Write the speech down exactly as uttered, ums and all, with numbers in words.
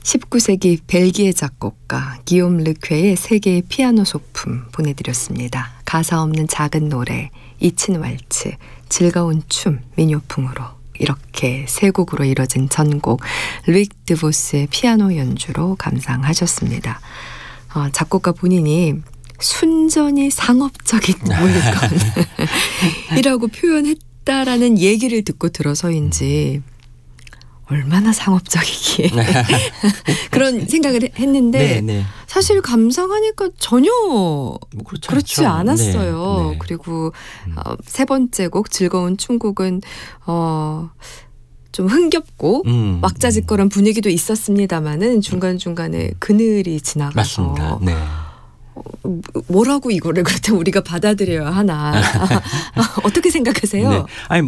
십구 세기 벨기에 작곡가 기욤 르퀘의 세 개의 피아노 소품 보내드렸습니다. 가사 없는 작은 노래, 잊힌 왈츠, 즐거운 춤, 민요풍으로 이렇게 세 곡으로 이뤄진 전곡 루익 드보스의 피아노 연주로 감상하셨습니다. 어, 작곡가 본인이 순전히 상업적인 물건이라고 표현했다라는 얘기를 듣고 들어서인지 얼마나 상업적이기에 그런 생각을 했는데 네, 네. 사실 감상하니까 전혀 뭐 그렇지, 그렇지 않죠. 않았어요. 네, 네. 그리고 음. 어, 세 번째 곡 즐거운 춤곡은 어, 좀 흥겹고 음, 왁자지껄한 분위기도 있었습니다마는 중간중간에 그늘이 지나가서 맞습니다. 네. 뭐라고 이거를 그렇다고 우리가 받아들여야 하나 어떻게 생각하세요? 네. 아니